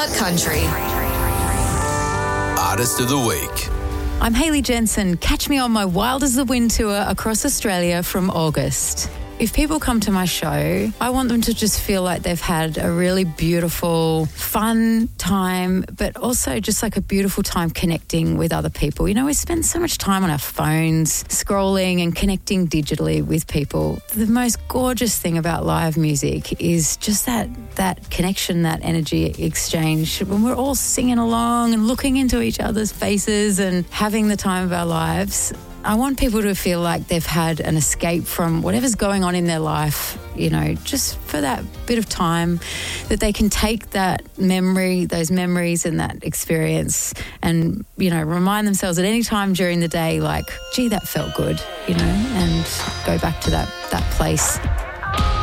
Smart Country. Artist of the Week. I'm Hayley Jensen. Catch me on my Wild as the Wind tour across Australia from August. If people come to my show, I want them to just feel like they've had a really beautiful, fun time, but also just like a beautiful time connecting with other people. You know, we spend so much time on our phones, scrolling and connecting digitally with people. The most gorgeous thing about live music is just that connection, that energy exchange. When we're all singing along and looking into each other's faces and having the time of our lives, I want people to feel like they've had an escape from whatever's going on in their life, you know, just for that bit of time, that they can take that memory, those memories and that experience and, you know, remind themselves at any time during the day, like, gee, that felt good, you know, and go back to that place.